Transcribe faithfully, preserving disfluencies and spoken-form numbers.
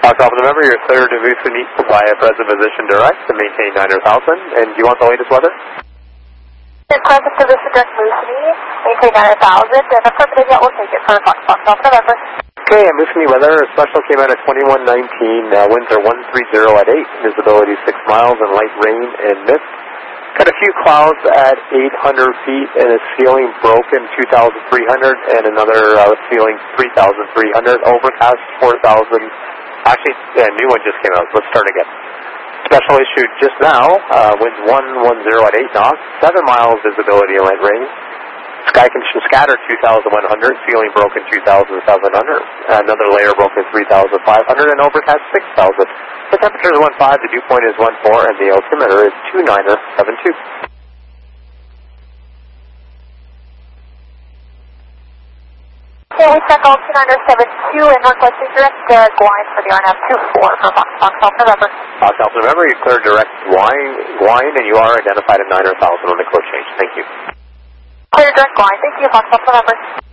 Fox Alpha November, you're cleared to move to meet via present position direct to maintain niner thousand. And do you want the latest weather? Your present position direct Moosonee, maintain niner thousand, and affirmative, yeah, we'll take it for Fox Alpha November. Okay, and Moosonee weather, special came out at twenty-one nineteen, uh, winds are one three zero at eight, visibility six miles, and light rain and mist. Got a few clouds at eight hundred feet, and a ceiling broken two thousand three hundred, and another uh, ceiling three thousand three hundred, overcast four thousand. Actually, a new one just came out. Let's start again. Special issued just now, uh, winds one one zero at eight knots, seven miles visibility and light rain. Sky condition scattered two thousand one hundred, ceiling broken two thousand seven hundred, another layer broken three thousand five hundred, and overcast six thousand. The temperature is one five, the dew point is one four, and the altimeter is two niner seven two. Okay, we check all two niner seven two and requesting direct uh, Guine for the R N M two four for Fox Alpha November. Fox Alpha November, you clear direct Guine, Guine, and you are identified at niner thousand on the code change. Thank you. Clear direct Guine. Thank you, Fox Alpha November.